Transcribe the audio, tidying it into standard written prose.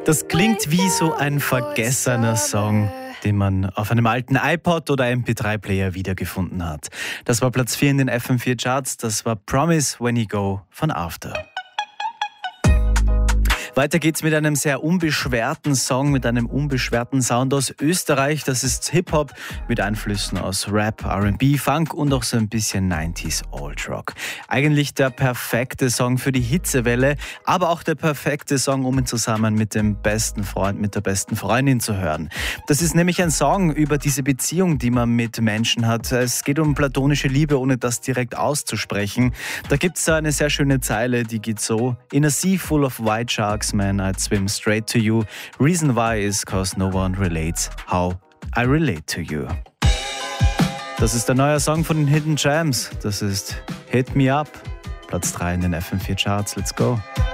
Das klingt wie so ein vergessener Song, den man auf einem alten iPod oder MP3-Player wiedergefunden hat. Das war Platz 4 in den FM4-Charts. Das war Promise When You Go von After. Weiter geht's mit einem sehr unbeschwerten Song, mit einem unbeschwerten Sound aus Österreich. Das ist Hip-Hop mit Einflüssen aus Rap, R&B, Funk und auch so ein bisschen 90s Alt-Rock. Eigentlich der perfekte Song für die Hitzewelle, aber auch der perfekte Song, um ihn zusammen mit dem besten Freund, mit der besten Freundin zu hören. Das ist nämlich ein Song über diese Beziehung, die man mit Menschen hat. Es geht um platonische Liebe, ohne das direkt auszusprechen. Da gibt's da eine sehr schöne Zeile, die geht so: In a sea full of white sharks, man, I'd swim straight to you. Reason why is cause no one relates how I relate to you. Das ist der neue Song von den Hidden Gems. Das ist Hit Me Up. Platz 3 in den FM4 Charts. Let's go.